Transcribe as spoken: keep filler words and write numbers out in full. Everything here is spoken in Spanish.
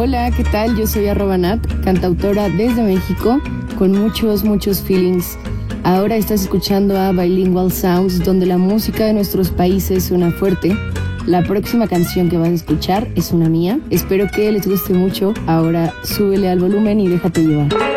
Hola, ¿qué tal? Yo soy arroba Nat, cantautora desde México, con muchos, muchos feelings. Ahora estás escuchando a Bilingual Sounds, donde la música de nuestros países suena fuerte. La próxima canción que vas a escuchar es una mía. Espero que les guste mucho. Ahora súbele al volumen y déjate llevar.